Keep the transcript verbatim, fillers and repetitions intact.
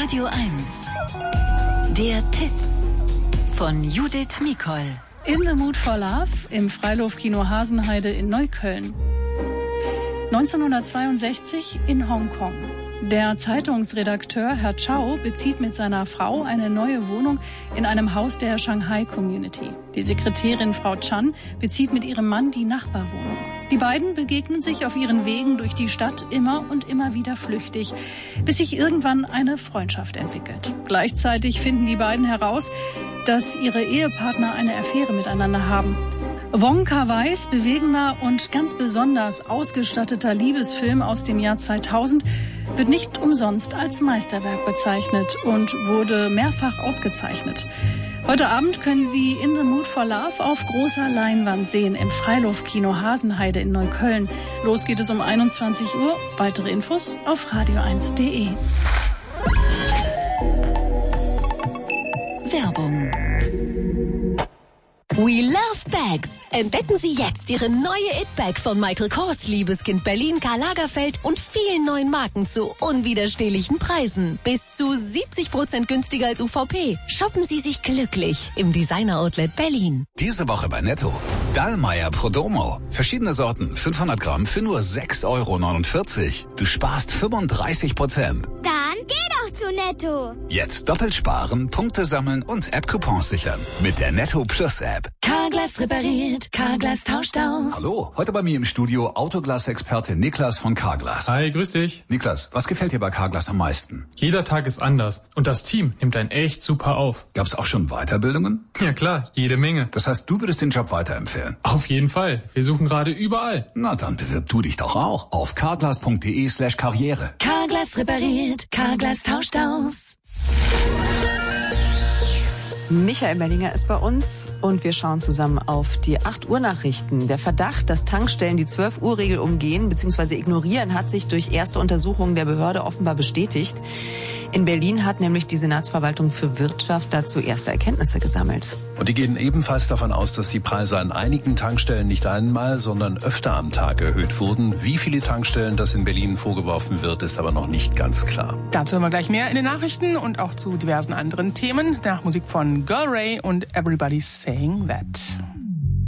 Radio eins. Der Tipp von Judith Mikol. In the Mood for Love im Freiluftkino Hasenheide in Neukölln. neunzehnhundertzweiundsechzig in Hongkong. Der Zeitungsredakteur Herr Chow bezieht mit seiner Frau eine neue Wohnung in einem Haus der Shanghai-Community. Die Sekretärin Frau Chan bezieht mit ihrem Mann die Nachbarwohnung. Die beiden begegnen sich auf ihren Wegen durch die Stadt immer und immer wieder flüchtig, bis sich irgendwann eine Freundschaft entwickelt. Gleichzeitig finden die beiden heraus, dass ihre Ehepartner eine Affäre miteinander haben. Wong Kar-wais bewegender und ganz besonders ausgestatteter Liebesfilm aus dem Jahr zweitausend wird nicht umsonst als Meisterwerk bezeichnet und wurde mehrfach ausgezeichnet. Heute Abend können Sie In the Mood for Love auf großer Leinwand sehen im Freiluftkino Hasenheide in Neukölln. Los geht es um einundzwanzig Uhr. Weitere Infos auf radio eins punkt de. Werbung. We love bags. Entdecken Sie jetzt Ihre neue It-Bag von Michael Kors, Liebeskind Berlin, Karl Lagerfeld und vielen neuen Marken zu unwiderstehlichen Preisen. Bis zu siebzig Prozent günstiger als U V P. Shoppen Sie sich glücklich im Designer-Outlet Berlin. Diese Woche bei Netto. Dallmayr Prodomo. Verschiedene Sorten, fünfhundert Gramm für nur sechs Euro neunundvierzig. Du sparst fünfunddreißig Prozent. Dann geh doch zu Netto. Jetzt doppelt sparen, Punkte sammeln und App-Coupons sichern. Mit der Netto Plus App. Carglass repariert, Carglass tauscht aus. Hallo, heute bei mir im Studio Autoglas-Experte Niklas von Carglass. Hi, grüß dich. Niklas, was gefällt dir bei Carglass am meisten? Jeder Tag ist anders und das Team nimmt einen echt super auf. Gab's auch schon Weiterbildungen? Ja klar, jede Menge. Das heißt, du würdest den Job weiterempfehlen? Auf jeden Fall. Wir suchen gerade überall. Na, dann bewirb du dich doch auch auf carglass.de slash karriere. Carglass repariert, Carglass tauscht aus. Michael Mellinger ist bei uns und wir schauen zusammen auf die acht Uhr Nachrichten. Der Verdacht, dass Tankstellen die zwölf Uhr Regel umgehen bzw. ignorieren, hat sich durch erste Untersuchungen der Behörde offenbar bestätigt. In Berlin hat nämlich die Senatsverwaltung für Wirtschaft dazu erste Erkenntnisse gesammelt. Und die gehen ebenfalls davon aus, dass die Preise an einigen Tankstellen nicht einmal, sondern öfter am Tag erhöht wurden. Wie viele Tankstellen das in Berlin vorgeworfen wird, ist aber noch nicht ganz klar. Dazu hören wir gleich mehr in den Nachrichten und auch zu diversen anderen Themen. Nach Musik von Girl Ray und Everybody's Saying That.